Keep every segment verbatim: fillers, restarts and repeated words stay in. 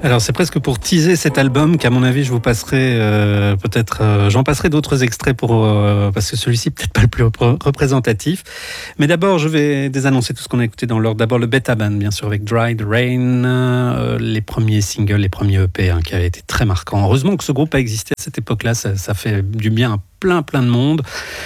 Alors c'est presque pour teaser cet album qu'à mon avis je vous passerai euh, peut-être euh, j'en passerai d'autres extraits pour euh, parce que celui-ci peut-être pas le plus rep- représentatif. Mais d'abord je vais désannoncer tout ce qu'on a écouté dans l'ordre. D'abord le Beta Band bien sûr avec Dry the Rain, euh, les premiers singles, les premiers E P hein, qui avaient été très marquants. Heureusement que ce groupe a existé à cette époque-là, ça, ça fait du bien à plein plein de monde.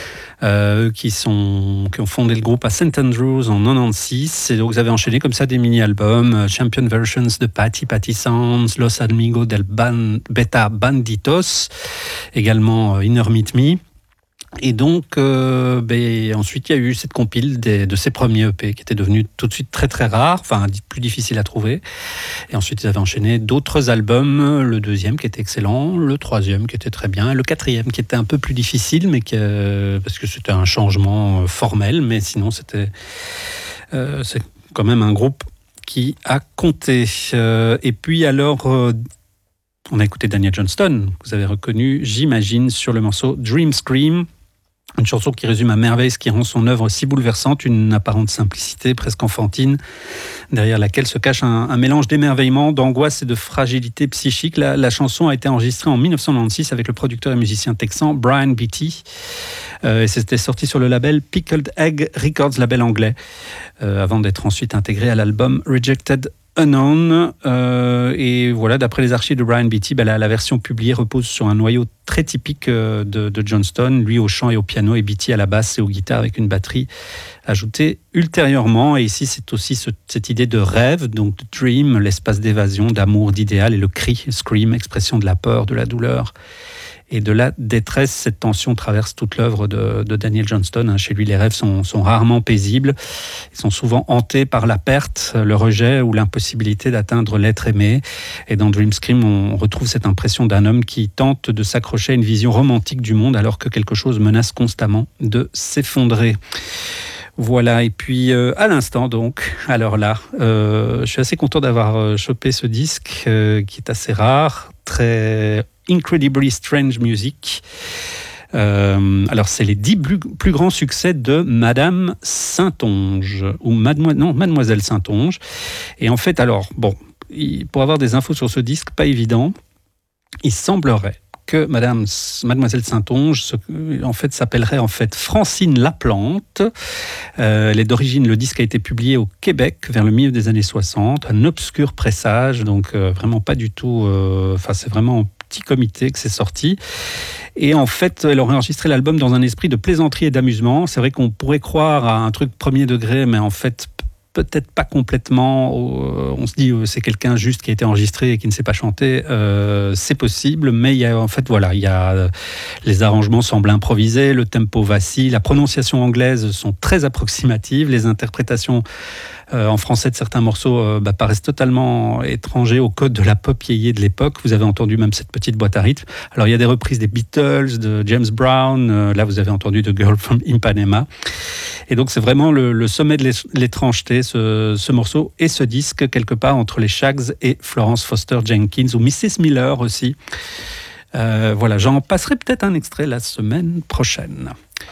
Euh, qui, sont, qui ont fondé le groupe à Saint Andrews en quatre-vingt-seize. Et donc, vous avez enchaîné comme ça des mini-albums, euh, Champion Versions de Patty Patty Sounds, Los Amigos del Ban- Beta Banditos, également euh, Inner Meet Me. Et donc, euh, ben, ensuite, il y a eu cette compile des, de ces premiers E P qui étaient devenus tout de suite très très rares, enfin plus difficiles à trouver. Et ensuite, ils avaient enchaîné d'autres albums, le deuxième qui était excellent, le troisième qui était très bien, le quatrième qui était un peu plus difficile, mais que, parce que c'était un changement formel, mais sinon, c'était euh, c'est quand même un groupe qui a compté. Euh, et puis alors... Euh, on a écouté Daniel Johnston, vous avez reconnu, j'imagine, sur le morceau Dream Scream. Une chanson qui résume à merveille ce qui rend son œuvre si bouleversante, une apparente simplicité presque enfantine, derrière laquelle se cache un, un mélange d'émerveillement, d'angoisse et de fragilité psychique. La, la chanson a été enregistrée en dix-neuf cent quatre-vingt-seize avec le producteur et musicien texan Brian Beattie. Euh, et c'était sorti sur le label Pickled Egg Records, label anglais, euh, avant d'être ensuite intégré à l'album Rejected Unknown, euh, et voilà, d'après les archives de Brian Beattie, ben la, la version publiée repose sur un noyau très typique euh, de, de Johnston, lui au chant et au piano, et Beattie à la basse et aux guitares avec une batterie ajoutée ultérieurement. Et ici, c'est aussi ce, cette idée de rêve, donc de dream, l'espace d'évasion, d'amour, d'idéal, et le cri, scream, expression de la peur, de la douleur et de la détresse. Cette tension traverse toute l'œuvre de, de Daniel Johnston. Chez lui, les rêves sont, sont rarement paisibles. Ils sont souvent hantés par la perte, le rejet ou l'impossibilité d'atteindre l'être aimé. Et dans Dream Scream, on retrouve cette impression d'un homme qui tente de s'accrocher à une vision romantique du monde alors que quelque chose menace constamment de s'effondrer. Voilà, et puis euh, à l'instant donc, alors là, euh, je suis assez content d'avoir euh, chopé ce disque euh, qui est assez rare, très incredibly strange music. Euh, alors c'est les dix plus, plus grands succès de Madame Saintonge, ou Mademoi- non, Mademoiselle Saintonge. Et en fait, alors, bon, pour avoir des infos sur ce disque, pas évident, il semblerait que Madame, Mademoiselle Saintonge, en fait, s'appellerait en fait Francine Laplante. Euh, elle est d'origine, le disque a été publié au Québec vers le milieu des années soixante, un obscur pressage, donc euh, vraiment pas du tout. Enfin, euh, c'est vraiment en petit comité que c'est sorti. Et en fait, elle aurait enregistré l'album dans un esprit de plaisanterie et d'amusement. C'est vrai qu'on pourrait croire à un truc premier degré, mais en fait, peut-être pas complètement. On se dit c'est quelqu'un juste qui a été enregistré et qui ne sait pas chanter. Euh, c'est possible, mais il y a en fait voilà, il y a les arrangements semblent improvisés, le tempo vacille, la prononciation anglaise sont très approximatives, les interprétations euh, en français de certains morceaux euh, bah, paraissent totalement étrangers au code de la pop yéyé de l'époque. Vous avez entendu même cette petite boîte à rythme. Alors il y a des reprises des Beatles, de James Brown. Euh, là vous avez entendu The Girl from Ipanema. Et donc c'est vraiment le, le sommet de l'étrangeté, ce, ce morceau et ce disque, quelque part entre les Shags et Florence Foster Jenkins, ou missus Miller aussi. Euh, voilà, j'en passerai peut-être un extrait la semaine prochaine.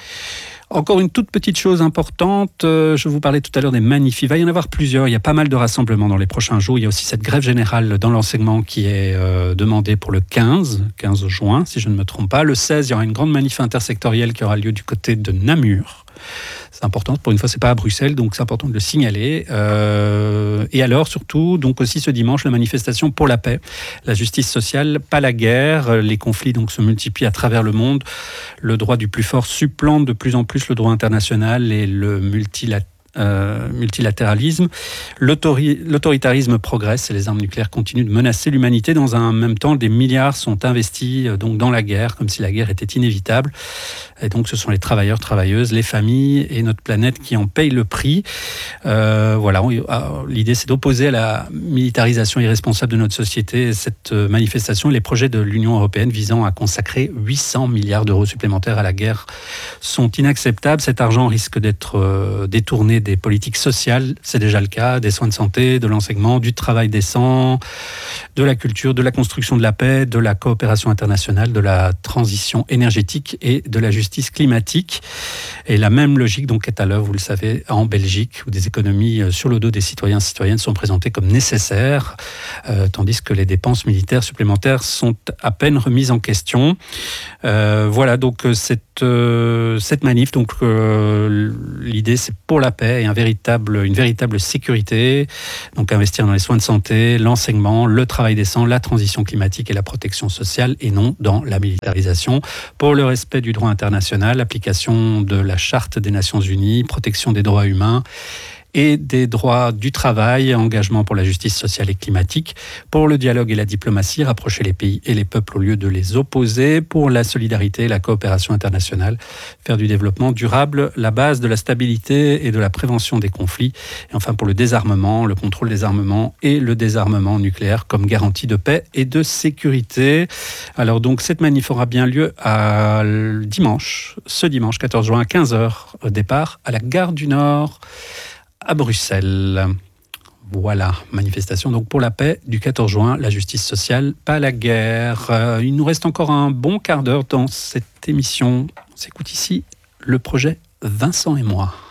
Encore une toute petite chose importante, euh, je vous parlais tout à l'heure des manifs, il va y en avoir plusieurs, il y a pas mal de rassemblements dans les prochains jours, il y a aussi cette grève générale dans l'enseignement qui est euh, demandée pour le quinze juin, si je ne me trompe pas. Le seize, il y aura une grande manif intersectorielle qui aura lieu du côté de Namur. C'est important, pour une fois c'est pas à Bruxelles, donc c'est important de le signaler. Euh, et alors surtout, donc aussi ce dimanche, la manifestation pour la paix, la justice sociale, pas la guerre. Les conflits donc se multiplient à travers le monde. Le droit du plus fort supplante de plus en plus le droit international et le multilatéralisme. Euh, multilatéralisme, L'autori- l'autoritarisme progresse et les armes nucléaires continuent de menacer l'humanité. Dans un même temps, des milliards sont investis euh, donc dans la guerre, comme si la guerre était inévitable. Et donc, ce sont les travailleurs, travailleuses, les familles et notre planète qui en payent le prix. Euh, voilà, on, l'idée, c'est d'opposer à la militarisation irresponsable de notre société cette manifestation et les projets de l'Union européenne visant à consacrer huit cents milliards d'euros supplémentaires à la guerre sont inacceptables. Cet argent risque d'être euh, détourné des politiques sociales, c'est déjà le cas, des soins de santé, de l'enseignement, du travail décent, de la culture, de la construction de la paix, de la coopération internationale, de la transition énergétique et de la justice climatique. Et la même logique donc est à l'œuvre, vous le savez, en Belgique, où des économies sur le dos des citoyens et citoyennes sont présentées comme nécessaires, euh, tandis que les dépenses militaires supplémentaires sont à peine remises en question. Euh, voilà, donc cette, euh, cette manif, donc euh, l'idée c'est pour la paix et un véritable, une véritable sécurité, donc investir dans les soins de santé, l'enseignement, le travail décent, la transition climatique et la protection sociale, et non dans la militarisation, pour le respect du droit international, l'application de la Charte des Nations Unies, protection des droits humains et des droits du travail, engagement pour la justice sociale et climatique, pour le dialogue et la diplomatie, rapprocher les pays et les peuples au lieu de les opposer, pour la solidarité et la coopération internationale, faire du développement durable la base de la stabilité et de la prévention des conflits, et enfin pour le désarmement, le contrôle des armements et le désarmement nucléaire comme garantie de paix et de sécurité. Alors donc cette manif aura bien lieu à dimanche, ce dimanche quatorze juin à quinze heures, au départ à la gare du Nord, à Bruxelles. Voilà, manifestation donc pour la paix du quatorze juin, la justice sociale, pas la guerre. Euh, il nous reste encore un bon quart d'heure dans cette émission. On s'écoute ici le projet Vincent et moi.